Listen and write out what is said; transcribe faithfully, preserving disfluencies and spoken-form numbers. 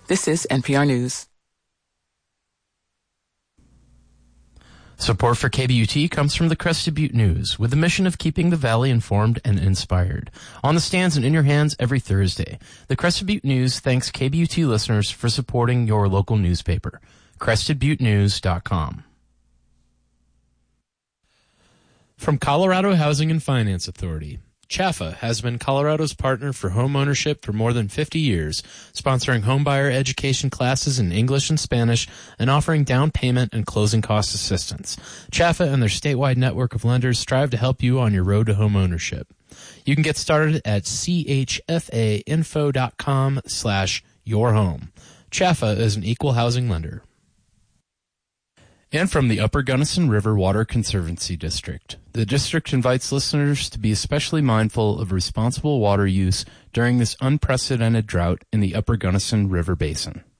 This is N P R News. Support for K B U T comes from the Crested Butte News, with the mission of keeping the Valley informed and inspired. On the stands and in your hands every Thursday. The Crested Butte News thanks K B U T listeners for supporting your local newspaper. crested butte news dot com. From Colorado Housing and Finance Authority, C H A F A has been Colorado's partner for home ownership for more than fifty years, sponsoring homebuyer education classes in English and Spanish and offering down payment and closing cost assistance. C H A F A and their statewide network of lenders strive to help you on your road to home ownership. You can get started at chfainfo.com slash your home. C H A F A is an equal housing lender. And from the Upper Gunnison River Water Conservancy District, the district invites listeners to be especially mindful of responsible water use during this unprecedented drought in the Upper Gunnison River Basin.